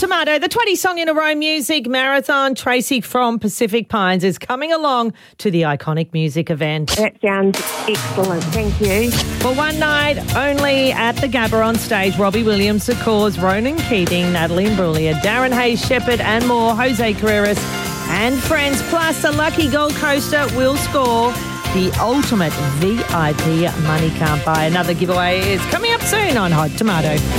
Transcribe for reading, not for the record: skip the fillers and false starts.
Tomato, the 20 Song in a Row Music Marathon. Tracy from Pacific Pines is coming along to the iconic music event. That sounds excellent. Thank you. For one night only at the Gabba on stage, Robbie Williams, The Cause, Ronan Keating, Natalie Imbruglia, Darren Hayes Shepherd and more, Jose Carreras and friends. Plus, a lucky Gold Coaster will score the ultimate VIP money can't buy. Another giveaway is coming up soon on Hot Tomato.